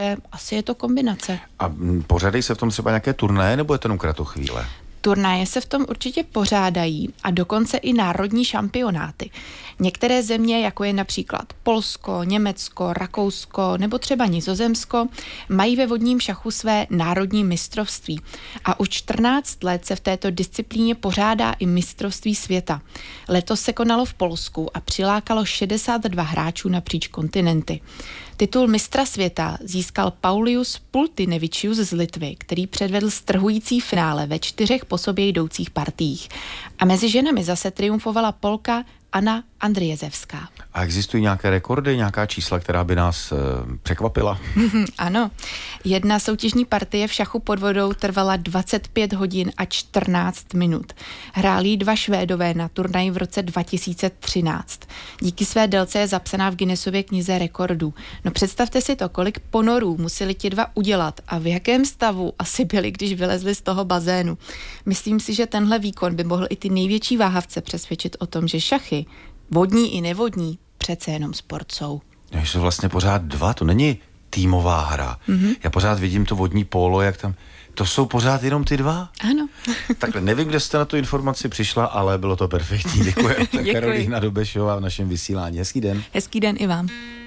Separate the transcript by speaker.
Speaker 1: asi je to kombinace.
Speaker 2: A pořádají se v tom třeba nějaké turnaje, nebo je to jenom kratochvíle?
Speaker 1: Turnaje se v tom určitě pořádají a dokonce i národní šampionáty. Některé země, jako je například Polsko, Německo, Rakousko nebo třeba Nizozemsko, mají ve vodním šachu své národní mistrovství. A už 14 let se v této disciplíně pořádá i mistrovství světa. Letos se konalo v Polsku a přilákalo 62 hráčů napříč kontinenty. Titul mistra světa získal Paulius Pultinevičius z Litvy, který předvedl strhující finále ve 4 po sobě jdoucích partiích. A mezi ženami zase triumfovala Polka Anna Andrijezevská.
Speaker 2: A existují nějaké rekordy, nějaká čísla, která by nás překvapila?
Speaker 1: Ano. Jedna soutěžní partie v šachu pod vodou trvala 25 hodin a 14 minut. Hráli 2 Švédové na turnaji v roce 2013. Díky své délce je zapsaná v Guinnessově knize rekordů. No představte si to, kolik ponorů museli ti dva udělat a v jakém stavu asi byli, když vylezli z toho bazénu. Myslím si, že tenhle výkon by mohl i ty největší váhavce přesvědčit o tom, že šachy, vodní i nevodní, přece jenom sport jsou.
Speaker 2: No, jsou vlastně pořád 2, to není týmová hra. Mm-hmm. Já pořád vidím to vodní pólo, jak tam... To jsou pořád jenom ty 2?
Speaker 1: Ano.
Speaker 2: Takhle, nevím, kde jste na tu informaci přišla, ale bylo to perfektní. Děkuji.
Speaker 1: Děkuji.
Speaker 2: Karolína Dobešová v našem vysílání. Hezký den.
Speaker 1: Hezký den i vám.